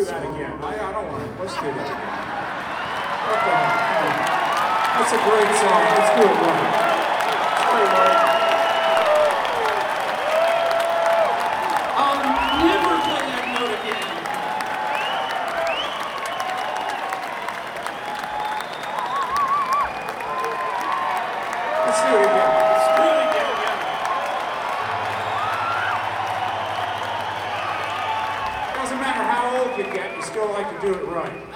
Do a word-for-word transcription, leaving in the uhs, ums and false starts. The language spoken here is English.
that again. I, I don't want it. Let's do that. Okay. That's a great song. Let's do it right. Let's play right. I'll never play that note again. Let's do it again. Let's do it again, yeah. Doesn't matter how old you get, you still like to do it right.